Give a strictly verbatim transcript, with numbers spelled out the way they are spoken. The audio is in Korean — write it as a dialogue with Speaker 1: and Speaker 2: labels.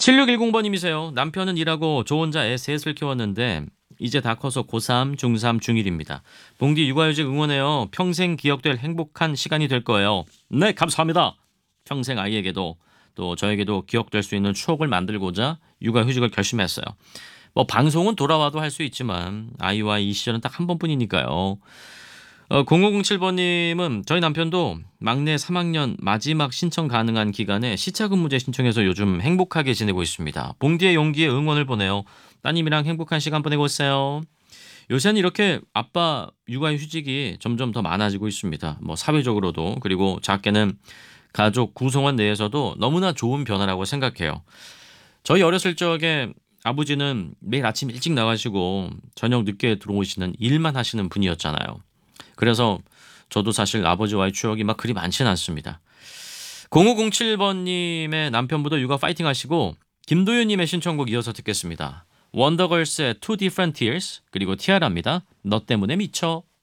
Speaker 1: 칠육일공 번님이세요. 남편은 일하고 저 혼자 애 셋을 키웠는데 이제 다 커서 고삼, 중삼, 중일입니다. 봉디 육아휴직 응원해요. 평생 기억될 행복한 시간이 될 거예요. 네, 감사합니다. 평생 아이에게도 또 저에게도 기억될 수 있는 추억을 만들고자 육아휴직을 결심했어요. 뭐 방송은 돌아와도 할 수 있지만 아이와 이 시절은 딱 한 번뿐이니까요. 어, 공오공칠 번님은 저희 남편도 막내 삼 학년 마지막 신청 가능한 기간에 시차근무제 신청해서 요즘 행복하게 지내고 있습니다. 봉디의 용기에 응원을 보내요. 따님이랑 행복한 시간 보내고 있어요. 요새는 이렇게 아빠 육아휴직이 점점 더 많아지고 있습니다. 뭐 사회적으로도 그리고 작게는 가족 구성원 내에서도 너무나 좋은 변화라고 생각해요. 저희 어렸을 적에 아버지는 매일 아침 일찍 나가시고 저녁 늦게 들어오시는 일만 하시는 분이었잖아요. 그래서 저도 사실 아버지와의 추억이 막 그리 많지는 않습니다. 공오공칠 번님의 남편보다 육아 파이팅 하시고 김도윤님의 신청곡 이어서 듣겠습니다. 원더걸스의 Two Different Tears 그리고 티아라입니다. 너 때문에 미쳐.